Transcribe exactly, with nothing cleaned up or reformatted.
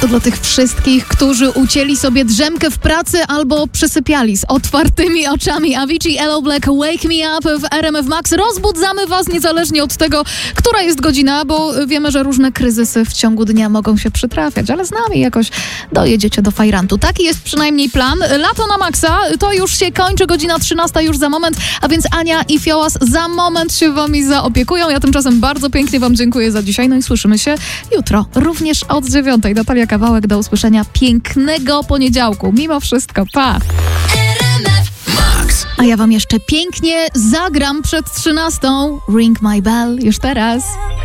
To dla tych wszystkich, którzy ucięli sobie drzemkę w pracy albo przysypiali z otwartymi oczami. Avicii, Hello Black, Wake Me Up w R M F Max. Rozbudzamy was niezależnie od tego, która jest godzina, bo wiemy, że różne kryzysy w ciągu dnia mogą się przytrafiać, ale z nami jakoś dojedziecie do fajrantu. Taki jest przynajmniej plan. Lato na maksa, to już się kończy, godzina trzynasta już za moment, a więc Ania i Fiołas za moment się wami zaopiekują. Ja tymczasem bardzo pięknie wam dziękuję za dzisiaj, no i słyszymy się jutro, również od dziewiątej. Natalia Kawałek, do usłyszenia pięknego poniedziałku. Mimo wszystko, pa! A ja wam jeszcze pięknie zagram przed trzynastą. Ring My Bell już teraz.